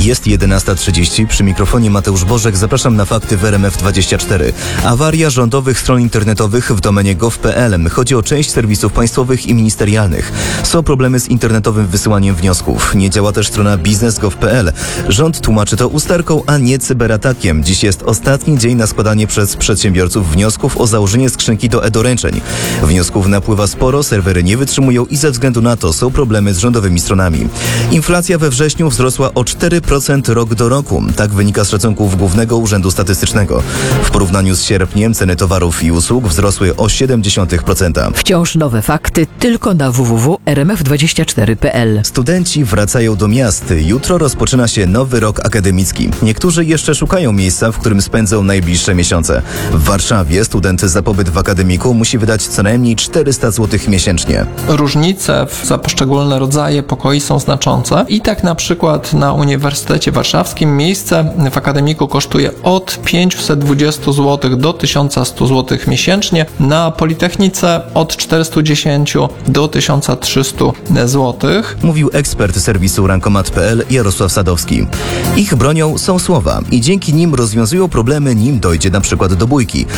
Jest 11:30, przy mikrofonie Mateusz Bożek, zapraszam na fakty w RMF24. Awaria rządowych stron internetowych w domenie gov.pl. Chodzi o część serwisów państwowych i ministerialnych. Są problemy z internetowym wysyłaniem wniosków. Nie działa też strona biznes.gov.pl. Rząd tłumaczy to usterką, a nie cyberatakiem. Dziś jest ostatni dzień na składanie przez przedsiębiorców wniosków o założenie skrzynki do e-doręczeń. Wniosków napływa sporo, serwery nie wytrzymują i ze względu na to są problemy z rządowymi stronami. Inflacja we wrześniu wzrosła o 4% rok do roku. Tak wynika z szacunków Głównego Urzędu Statystycznego. W porównaniu z sierpniem ceny towarów i usług wzrosły o 0,7%. Wciąż nowe fakty tylko na www.rmf24.pl. Studenci wracają do miast. Jutro rozpoczyna się nowy rok akademicki. Niektórzy jeszcze szukają miejsca, w którym spędzą najbliższe miesiące. W Warszawie student za pobyt w akademiku musi wydać co najmniej 400 zł miesięcznie. Różnice za poszczególne rodzaje pokoi są znaczące i tak na przykład na Uniwersytecie Warszawskim miejsce w akademiku kosztuje od 520 zł do 1100 zł miesięcznie, na Politechnice od 410 do 1300 zł. Mówił ekspert serwisu rankomat.pl Jarosław Sadowski. Ich bronią są słowa i dzięki nim rozwiązują problemy, nim dojdzie na przykład do bójki.